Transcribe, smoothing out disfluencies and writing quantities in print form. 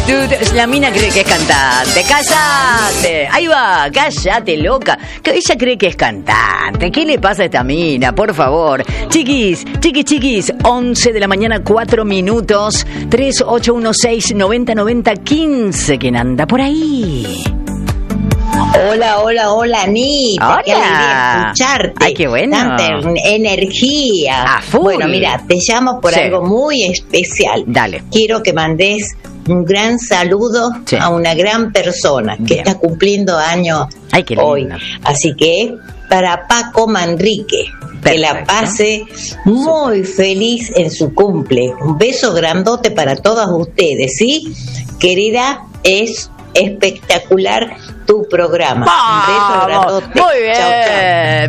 La mina cree que es cantante. ¡Cállate! Ahí va, cállate, loca. Que ella cree que es cantante. ¿Qué le pasa a esta mina? Por favor. Chiquis, 11 de la mañana, 4 minutos. 3816-9090-15. ¿Quién anda por ahí? Hola, Anita. Hola. Qué alegría escucharte. Ay, qué bueno. Tanta energía. A full. Bueno, mira, te llamo por Sí. algo muy especial. Dale. Quiero que mandes un gran saludo Sí. a una gran persona que Bien. está cumpliendo años Ay, qué lindo. hoy. Así que para Paco Manrique. Que la Perfecto. pase muy feliz en su cumple. Un beso grandote para todas ustedes, ¿sí? Querida, es espectacular tu programa. Un beso ¡Vamos! grandote. Muy bien. Chau, chau.